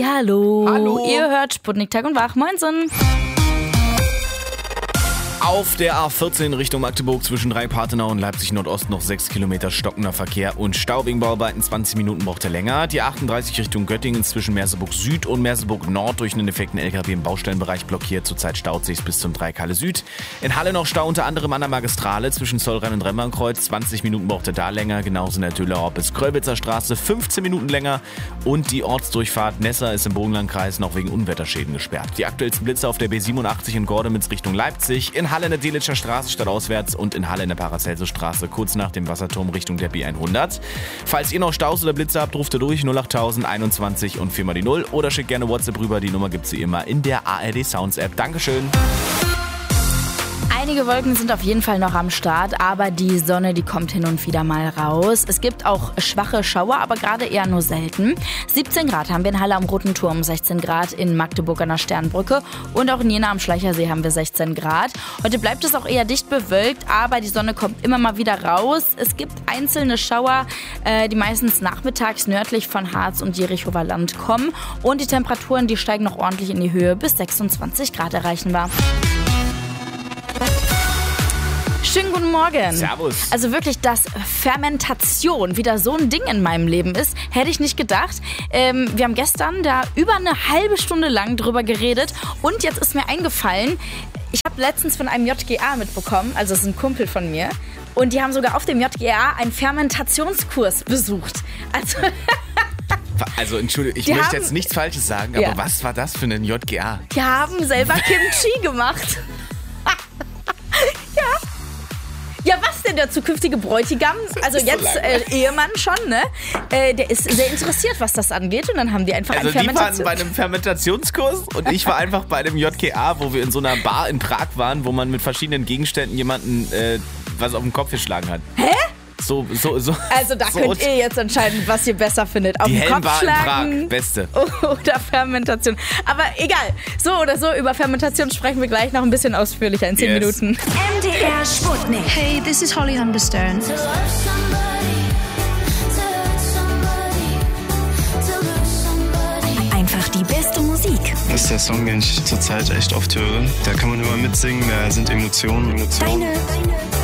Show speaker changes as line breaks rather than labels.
Hallihallo.
Hallo.
Ihr hört Sputnik Tag und Wach. Moinsen.
Auf der A14 Richtung Magdeburg zwischen Dreipartenau und Leipzig Nordost noch 6 Kilometer stockender Verkehr und Stau wegen Bauarbeiten. 20 Minuten braucht er länger. Die 38 Richtung Göttingen zwischen Merseburg Süd und Merseburg Nord durch einen defekten LKW im Baustellenbereich blockiert. Zurzeit staut sich's bis zum Dreieck-Halle Süd. In Halle noch Stau unter anderem an der Magistrale zwischen Zollrhein und Remmernkreuz. 20 Minuten braucht er da länger. Genauso in der Düllerau bis Kröllwitzer Straße 15 Minuten länger. Und die Ortsdurchfahrt Nessa ist im Burgenlandkreis noch wegen Unwetterschäden gesperrt. Die aktuellsten Blitze auf der B87 in Gordemitz Richtung Leipzig. In Halle in der Delitzscher Straße stadtauswärts und in Halle in der Paracelsusstraße kurz nach dem Wasserturm Richtung der B100. Falls ihr noch Staus oder Blitze habt, ruft ihr durch 08000 21 und 4 mal die 0 oder schickt gerne WhatsApp rüber. Die Nummer gibt's wie immer in der ARD Sounds App. Dankeschön.
Einige Wolken sind auf jeden Fall noch am Start, aber die Sonne, die kommt hin und wieder mal raus. Es gibt auch schwache Schauer, aber gerade eher nur selten. 17 Grad haben wir in Halle am Roten Turm, 16 Grad in Magdeburg an der Sternbrücke und auch in Jena am Schleichersee haben wir 16 Grad. Heute bleibt es auch eher dicht bewölkt, aber die Sonne kommt immer mal wieder raus. Es gibt einzelne Schauer, die meistens nachmittags nördlich von Harz und Jerichower Land kommen und die Temperaturen, die steigen noch ordentlich in die Höhe, bis 26 Grad erreichen wir. Schönen guten Morgen.
Servus.
Also wirklich, dass Fermentation wieder so ein Ding in meinem Leben ist, hätte ich nicht gedacht. Wir haben gestern da über eine halbe Stunde lang drüber geredet und jetzt ist mir eingefallen, ich habe letztens von einem JGA mitbekommen, also das ist ein Kumpel von mir, und die haben sogar auf dem JGA einen Fermentationskurs besucht.
Also Entschuldigung, ich möchte jetzt nichts Falsches sagen, aber was war das für ein JGA?
Die haben selber Kimchi gemacht. Ja, was denn der zukünftige Bräutigam, also jetzt Ehemann schon, ne? Der ist sehr interessiert, was das angeht und dann haben die einfach
Also
einen
die waren bei einem Fermentationskurs und ich war einfach bei einem JGA, wo wir in so einer Bar in Prag waren, wo man mit verschiedenen Gegenständen jemanden was auf den Kopf geschlagen hat.
Hä?
So.
Also da könnt ihr jetzt entscheiden, was ihr besser findet. Auf
die
den Kopf schlagen
in Prag, beste.
Oder Fermentation. Aber egal, so oder so, über Fermentation sprechen wir gleich noch ein bisschen ausführlicher in 10 Minuten.
MDR Sputnik.
Hey, this is Holly Humberstone.
Einfach die beste Musik.
Das ist der Song, den ich zurzeit echt oft höre. Da kann man immer mitsingen, da sind Emotionen.
Deine